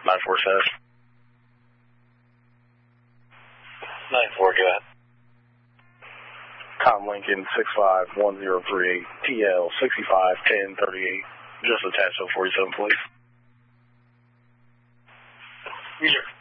947. 9-4, go ahead. Com Lincoln 651038 TL 651038. Just attached to 47, please. User.